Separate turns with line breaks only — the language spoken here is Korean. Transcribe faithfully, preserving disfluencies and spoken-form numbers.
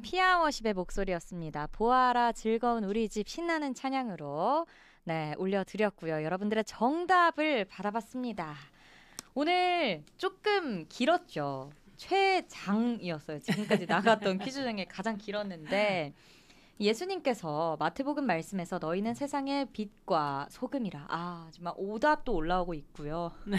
피아워십의 목소리였습니다. 보아라 즐거운 우리 집 신나는 찬양으로 네 올려드렸고요. 여러분들의 정답을 받아봤습니다. 오늘 조금 길었죠. 최장이었어요. 지금까지 나갔던 퀴즈 중에 가장 길었는데 예수님께서 마태복음 말씀에서 너희는 세상의 빛과 소금이라 아 정말 오답도 올라오고 있고요.